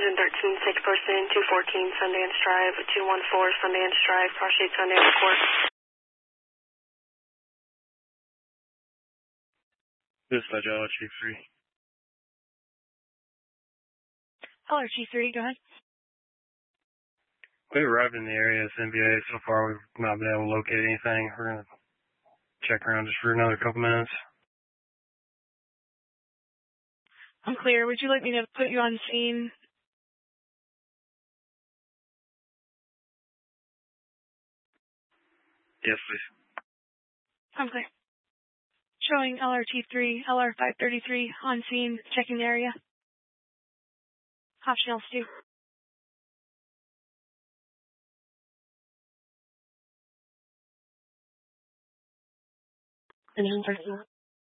113, take person, 214 Sundance Drive, 214 Sundance Drive, Prostate Sundance Court. Dispatch LRG3. LRG3, go ahead. We arrived in the area of NBA. So far, we've not been able to locate anything. We're going to check around just for another couple minutes. I'm clear. Would you like me to put you on scene? Yes, please. I'm clear. Showing LRT3, LR533 on scene, checking the area. Option L2.